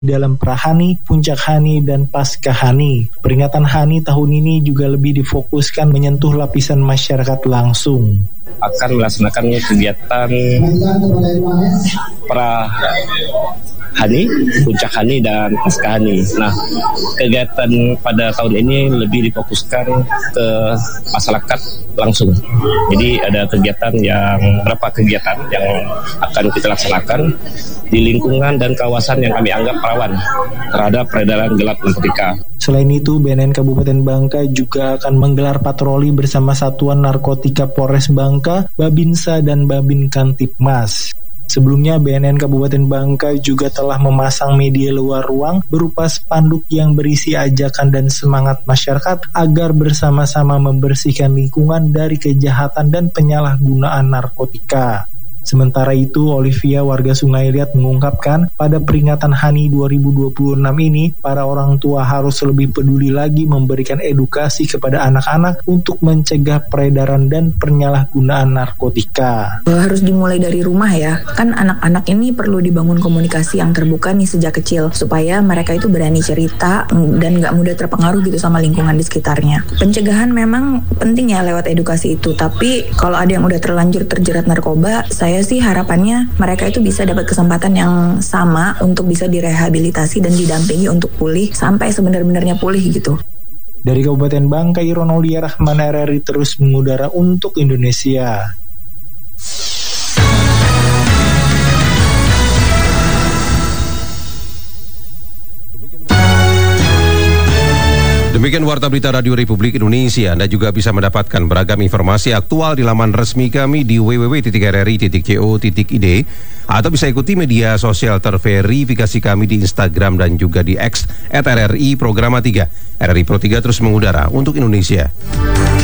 dalam Prahani, Puncak Hani, dan Pasca Hani. Peringatan Hani tahun ini juga lebih difokuskan menyentuh lapisan masyarakat langsung. Akan melaksanakan kegiatan Hani, Puncak Hani, dan Pasca Hani. Nah, kegiatan pada tahun ini lebih difokuskan ke masyarakat langsung. Jadi ada beberapa kegiatan yang akan kita laksanakan di lingkungan dan kawasan yang kami anggap rawan terhadap peredaran gelap narkotika. Selain itu, BNN Kabupaten Bangka juga akan menggelar patroli bersama Satuan Narkotika Polres Bangka, Babinsa, dan Babin Kantipmas. Sebelumnya, BNN Kabupaten Bangka juga telah memasang media luar ruang berupa spanduk yang berisi ajakan dan semangat masyarakat agar bersama-sama membersihkan lingkungan dari kejahatan dan penyalahgunaan narkotika. Sementara itu, Olivia, warga Sungai Liat, mengungkapkan pada peringatan Hani 2026 ini, para orang tua harus lebih peduli lagi memberikan edukasi kepada anak-anak untuk mencegah peredaran dan penyalahgunaan narkotika. Harus dimulai dari rumah ya, kan anak-anak ini perlu dibangun komunikasi yang terbuka nih sejak kecil, supaya mereka itu berani cerita dan gak mudah terpengaruh gitu sama lingkungan di sekitarnya. Pencegahan memang penting ya lewat edukasi itu, tapi kalau ada yang udah terlanjur terjerat narkoba, saya sih harapannya mereka itu bisa dapat kesempatan yang sama untuk bisa direhabilitasi dan didampingi untuk pulih sampai sebenar-benarnya pulih gitu. Dari Kabupaten Bangka, Ironolia Rahman, RRI terus mengudara untuk Indonesia. Demikian Warta Berita Radio Republik Indonesia. Anda juga bisa mendapatkan beragam informasi aktual di laman resmi kami di www.rri.co.id atau bisa ikuti media sosial terverifikasi kami di Instagram dan juga di X @RRI Programa 3. RRI Pro 3 terus mengudara untuk Indonesia.